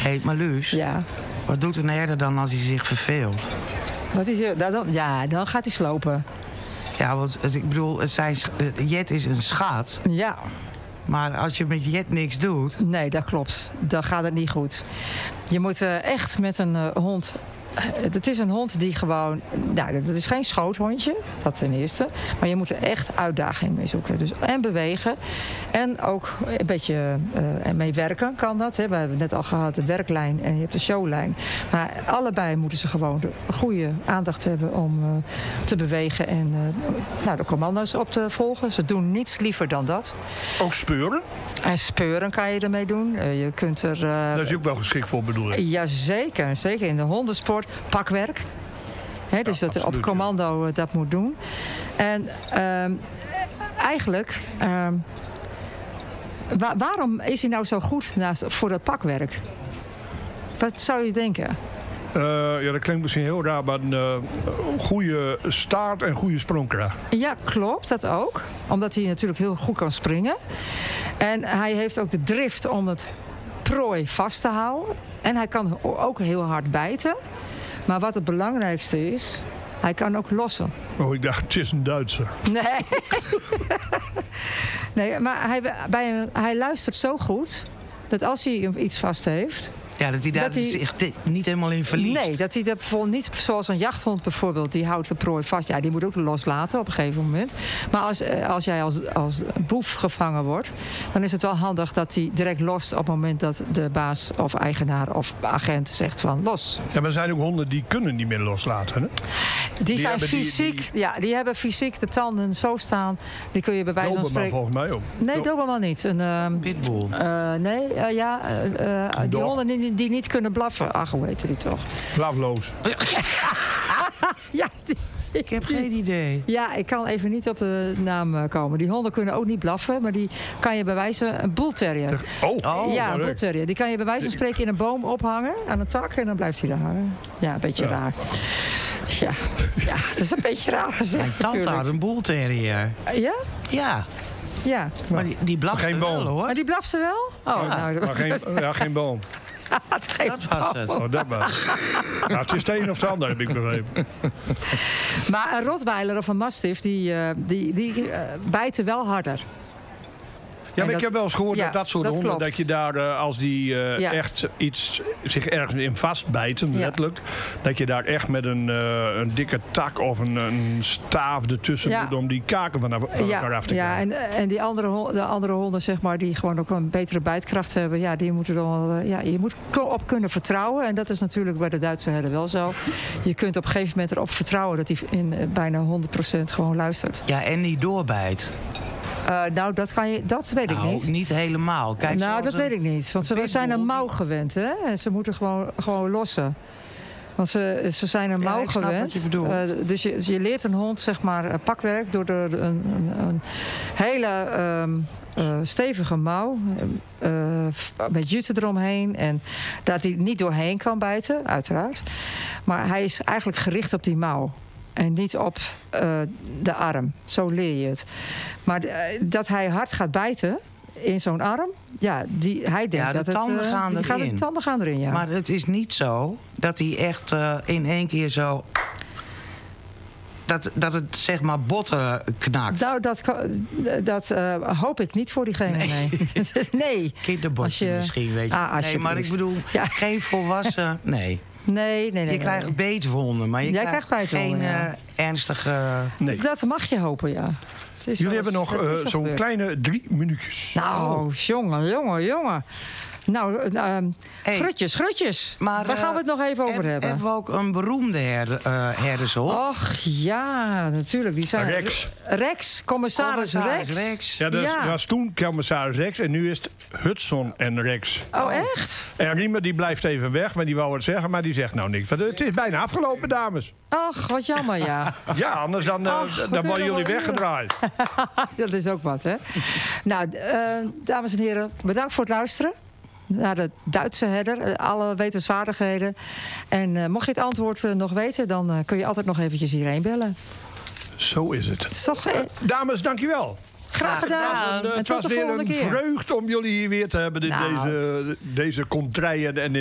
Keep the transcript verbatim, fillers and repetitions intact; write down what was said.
Hé, maar Luus, Ja. wat doet een herder dan als hij zich verveelt? Wat is er? Nou, dan, ja, dan gaat hij slopen. Ja, want het- ik bedoel, het zijn, sch- eh, jet is een schaat. Ja. Maar als je met jet niks doet... Nee, dat klopt. Dan gaat het niet goed. Je moet uh, echt met een uh, hond... Het is een hond die gewoon... Nou, dat is geen schoothondje, dat ten eerste. Maar je moet er echt uitdaging mee zoeken. Dus en bewegen. En ook een beetje uh, mee werken kan dat. Hè. We hebben net al gehad de werklijn en je hebt de showlijn. Maar allebei moeten ze gewoon de goede aandacht hebben om uh, te bewegen. En uh, nou, de commando's op te volgen. Ze doen niets liever dan dat. Ook speuren? En speuren kan je ermee doen. Uh, je kunt er... Uh, Daar is ook wel geschikt voor, bedoel ik. Jazeker, zeker in de hondensport. Pakwerk. He, dus ja, dat absoluut, op commando ja. dat moet doen. En uh, eigenlijk... Uh, wa- waarom is hij nou zo goed naast, voor dat pakwerk? Wat zou je denken? Uh, ja, dat klinkt misschien heel raar, maar een uh, goede staart en goede sprongkracht. Ja, klopt, dat ook. Omdat hij natuurlijk heel goed kan springen. En hij heeft ook de drift om het prooi vast te houden. En hij kan ook heel hard bijten. Maar wat het belangrijkste is, hij kan ook lossen. Oh, ik dacht, het is een Duitser. Nee. Nee, maar hij, bij een, hij luistert zo goed dat als hij iets vast heeft... Ja, dat hij daar Dat hij- zich di- niet helemaal in verliest. Nee, dat hij dat bijvoorbeeld niet zoals een jachthond bijvoorbeeld, die houdt de prooi vast. Ja, die moet ook loslaten op een gegeven moment. Maar als, eh, als jij als, als boef gevangen wordt, dan is het wel handig dat hij direct lost op het moment dat de baas of eigenaar of agent zegt van los. Ja, maar er zijn ook honden die kunnen niet meer loslaten, hè? Die, zijn hebben die- fysiek, ja, die hebben fysiek de tanden zo staan. Die kun je bij wijze van Doberman spreken. volgens mij ook. Nee, Do- Doberman niet. Een, ehm, Pitbull. eh, nee, eh, ja, eh, eh, die dog. honden die, die niet kunnen blaffen. Ach, hoe heette die toch? Blaafloos. Ja, die- Ik heb geen idee. ja, ik kan even niet op de naam eh, komen. Die honden kunnen ook niet blaffen, maar die kan je bij wijze een bullterrier. Oh, Oh, ja, een leuk. bullterrier. Die kan je bij wijze van spreken in een boom ophangen aan een tak en dan blijft hij daar hangen. Ja, een beetje Ja. raar. Ja, ja, het is een beetje raar gezegd. Mijn tante had natuurlijk. een boelterrier. Ja? Ja, Ja. maar die, die blafte geen wel, boom. hoor. Maar die blafte wel? Oh, nou, Maar geen, ja, geen boom. het geen Dat was het. Oh, dat maar. Nou, het is het een of het ander, heb ik begrepen. Maar een Rottweiler of een Mastiff, die, eh, die, die eh, bijten wel harder. Ja, maar dat- ik heb wel eens gehoord ja, dat dat soort dat honden, klopt. dat je daar, eh, als die eh, Ja. echt iets zich ergens in vastbijten, Ja. letterlijk, dat je daar echt met een, eh, een dikke tak of een, een staaf ertussen Ja. moet om die kaken van, van elkaar Ja, af te ja krijgen. en, en die andere, hon- de andere honden, zeg maar, die gewoon ook een betere bijtkracht hebben, ja, die moeten dan wel, eh, ja, je moet ko- op kunnen vertrouwen. En dat is natuurlijk bij de Duitse herder wel zo. Je kunt op een gegeven moment erop vertrouwen dat hij in eh, bijna honderd procent gewoon luistert. Ja, en die doorbijt. Uh, nou, dat, kan je, dat weet ik Nou, niet. niet helemaal. Kijk, nou, zoals dat een- weet ik niet. Want ze pitbull zijn een die- mouw gewend, hè? En ze moeten gewoon, gewoon lossen. Want ze, ze zijn een Ja, mouw ik snap gewend. wat je bedoelt. Uh, dus je, je leert een hond, zeg maar, uh, pakwerk door de, de- een, een, een hele um, uh, stevige mouw. Uh, met jute eromheen. En dat hij niet doorheen kan bijten, uiteraard. Maar hij is eigenlijk gericht op die mouw. En niet op uh, de arm. Zo leer je het. Maar uh, dat hij hard gaat bijten in zo'n arm, ja, die, hij denkt Ja, de dat het... tanden uh, gaan die erin. de tanden gaan erin, ja. Maar het is niet zo dat hij echt uh, in één keer zo... Dat, dat het zeg maar botten knakt. Nou, dat, kan- dat uh, hoop ik niet voor diegene. Nee. Nee. nee. Kinderbotje Als je- misschien, weet je. Ah, nee, maar ik alsjeblieft. bedoel, Ja. geen volwassen... Nee. Nee, nee, nee. Je nee, krijgt nee. beetwonden, maar je Jij krijgt, krijgt beetwonden, geen ja. uh, ernstige... Nee. Dat mag je hopen, ja. Het is Jullie wel hebben eens- nog het uh, is al zo'n gebeurd. kleine drie minuutjes. Nou, jongen, jongen, jongen. Nou, uh, um, Hey. grutjes, grutjes. Maar, Daar uh, gaan we het nog even over heb- hebben. Hebben we ook een beroemde herder, uh, herdershond? Och, ja, natuurlijk. Die zijn Rex. Rex, commissaris, Commissaris Rex. Rex. Ja, dat Ja. was toen commissaris Rex en nu is het Hudson en Rex. Oh, echt? En Riemer die blijft even weg, maar die wou het zeggen, maar die zegt nou niks. Het is bijna afgelopen, dames. Ach, wat jammer, ja. Ja, anders dan, uh, Ach, we dan kunnen worden jullie wel weggedraaid. Dat is ook wat, hè? Nou, uh, dames en heren, bedankt voor het luisteren naar de Duitse herder, uh, alle wetenswaardigheden. En uh, mocht je het antwoord uh, nog weten, dan uh, kun je altijd nog eventjes hierheen bellen. Zo is het. Is toch, uh, Dames, dankjewel. graag gedaan. Uh, En het tot was de weer volgende een keer. vreugde om jullie hier weer te hebben in Nou. deze, deze contraien en